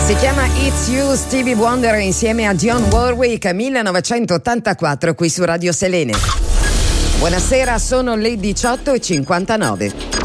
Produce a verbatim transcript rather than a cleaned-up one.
Si chiama It's You, Stevie Wonder insieme a Dionne Warwick, millenovecentottantaquattro qui su Radio Selene. Buonasera, sono le diciotto e cinquantanove.